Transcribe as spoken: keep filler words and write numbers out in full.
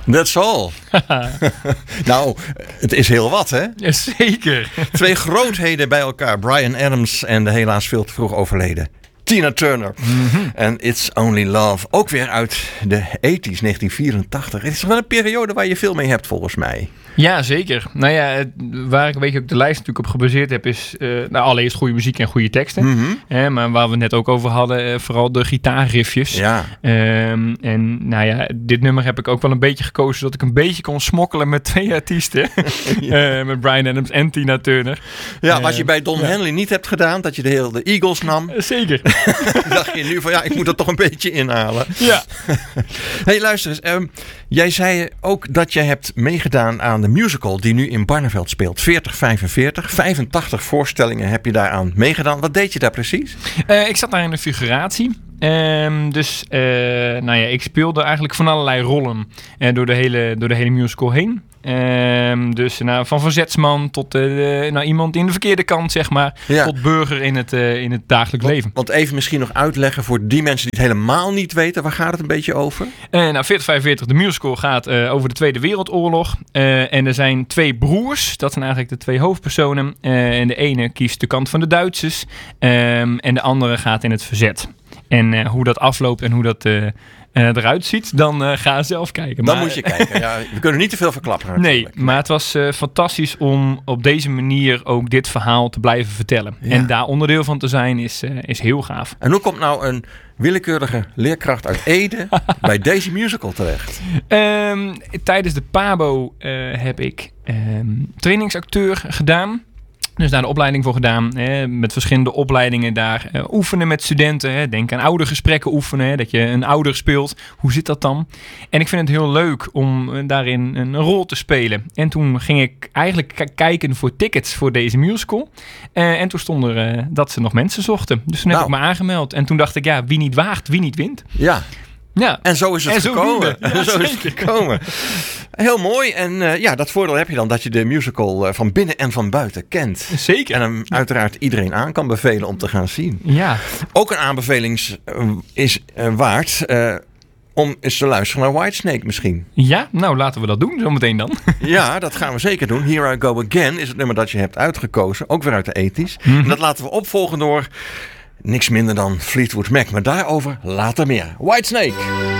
That's all. Nou, het is heel wat, hè? Ja, zeker. Twee grootheden bij elkaar. Bryan Adams en de helaas veel te vroeg overleden Tina Turner. Mm-hmm. En It's Only Love. Ook weer uit de tachtiger, negentien vierentachtig. Het is wel een periode waar je veel mee hebt, volgens mij. Ja, zeker. Nou ja, het, waar ik weet je ook de lijst natuurlijk op gebaseerd heb, is uh, nou, allereerst goede muziek en goede teksten. Mm-hmm. Eh, maar waar we het net ook over hadden, uh, vooral de gitaarriffjes. Ja. Um, en nou ja, dit nummer heb ik ook wel een beetje gekozen, zodat ik een beetje kon smokkelen met twee artiesten. ja. uh, met Bryan Adams en Tina Turner. Ja, uh, wat je bij Don ja. Henley niet hebt gedaan, dat je de hele de Eagles nam. Uh, zeker. dacht je nu van ja, ik moet dat toch een beetje inhalen. Ja. Hey, luister eens. Um, jij zei ook dat je hebt meegedaan aan de musical die nu in Barneveld speelt. veertig vijfenveertig. vijfentachtig voorstellingen heb je daaraan meegedaan. Wat deed je daar precies? Uh, ik zat daar in de figuratie. Um, dus uh, nou ja, ik speelde eigenlijk van allerlei rollen uh, door, de hele, door de hele musical heen. Um, dus nou, van verzetsman tot uh, nou, iemand in de verkeerde kant, zeg maar. Ja. Tot burger in het, uh, in het dagelijks Want, leven. want even misschien nog uitleggen voor die mensen die het helemaal niet weten. Waar gaat het een beetje over? Uh, nou, veertig vijfenveertig, de musical gaat uh, over de Tweede Wereldoorlog. Uh, en er zijn twee broers. Dat zijn eigenlijk de twee hoofdpersonen. Uh, en de ene kiest de kant van de Duitsers. Um, en de andere gaat in het verzet. En uh, hoe dat afloopt en hoe dat uh, uh, eruit ziet, dan uh, ga zelf kijken. Dan maar, moet je kijken. Ja, we kunnen niet te veel verklappen. Nee, maar het was uh, fantastisch om op deze manier ook dit verhaal te blijven vertellen. Ja. En daar onderdeel van te zijn is, uh, is heel gaaf. En hoe komt nou een willekeurige leerkracht uit Ede bij deze musical terecht? Um, tijdens de Pabo uh, heb ik um, trainingsacteur gedaan. Dus daar de opleiding voor gedaan. Hè, met verschillende opleidingen daar uh, oefenen met studenten. Hè. Denk aan oudergesprekken oefenen. Hè, dat je een ouder speelt. Hoe zit dat dan? En ik vind het heel leuk om uh, daarin een rol te spelen. En toen ging ik eigenlijk k- kijken voor tickets voor deze musical. Uh, en toen stond er uh, dat ze nog mensen zochten. Dus toen heb Nou. ik me aangemeld. En toen dacht ik, ja, wie niet waagt, wie niet wint. Ja. Ja. En zo is het En zo gekomen. doen we. Ja, zo is het zeker. gekomen. Heel mooi. En uh, ja, dat voordeel heb je dan dat je de musical uh, van binnen en van buiten kent. Zeker. En hem uiteraard iedereen aan kan bevelen om te gaan zien. Ja. Ook een aanbeveling uh, is uh, waard uh, om eens te luisteren naar Whitesnake misschien. Ja, nou laten we dat doen zometeen dan. Ja, dat gaan we zeker doen. Here I Go Again is het nummer dat je hebt uitgekozen. Ook weer uit de tachtiger. Mm-hmm. En dat laten we opvolgen door niks minder dan Fleetwood Mac. Maar daarover later meer. Whitesnake.